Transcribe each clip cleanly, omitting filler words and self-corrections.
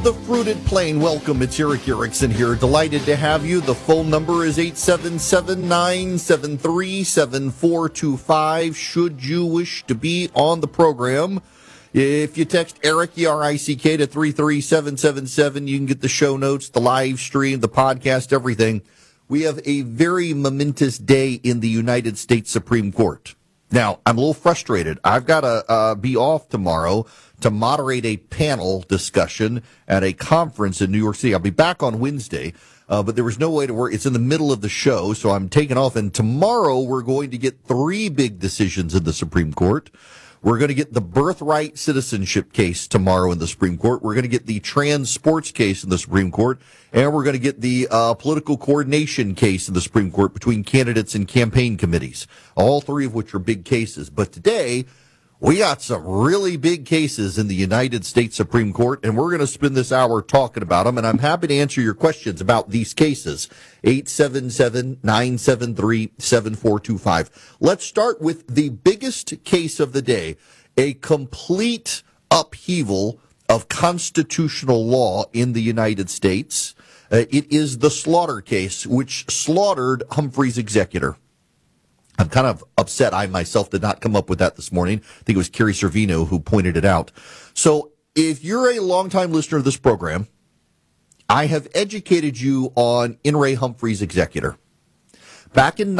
the Fruited Plain. Welcome, it's Eric Erickson here. Delighted to have you. The phone number is 877-973-7425. Should you wish to be on the program, if you text Eric, E-R-I-C-K, to 33777, you can get the show notes, the live stream, the podcast, everything. We have a very momentous day in the United States Supreme Court. Now, I'm a little frustrated. I've got to be off tomorrow to moderate a panel discussion at a conference in New York City. I'll be back on Wednesday, but there was no way to work. It's in the middle of the show, so I'm taking off. And tomorrow we're going to get three big decisions in the Supreme Court. We're going to get the birthright citizenship case tomorrow in the Supreme Court. We're going to get the trans sports case in the Supreme Court. And we're going to get the political coordination case in the Supreme Court between candidates and campaign committees, all three of which are big cases. But today, we got some really big cases in the United States Supreme Court, and we're going to spend this hour talking about them. And I'm happy to answer your questions about these cases. 877-973-7425. Let's start with the biggest case of the day, a complete upheaval of constitutional law in the United States. It is the Slaughter case, which slaughtered Humphrey's executor. I'm kind of upset I myself did not come up with that this morning. I think it was Carrie Servino who pointed it out. So if you're a longtime listener of this program, I have educated you on In re Humphrey's executor. Back in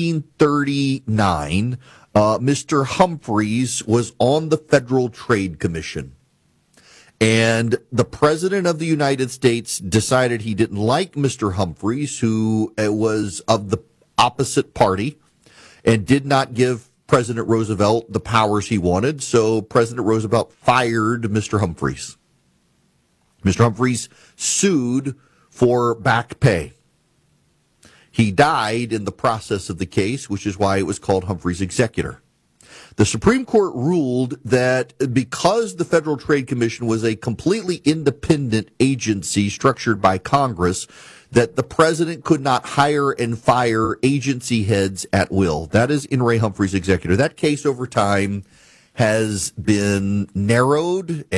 1939, Mr. Humphreys was on the Federal Trade Commission. And the President of the United States decided he didn't like Mr. Humphreys, who was of the opposite party, and did not give President Roosevelt the powers he wanted. So President Roosevelt fired Mr. Humphreys. Mr. Humphreys sued for back pay. He died in the process of the case, which is why it was called Humphrey's executor. The Supreme Court ruled that because the Federal Trade Commission was a completely independent agency structured by Congress, that the president could not hire and fire agency heads at will. That is In re Humphrey's executor. That case over time has been narrowed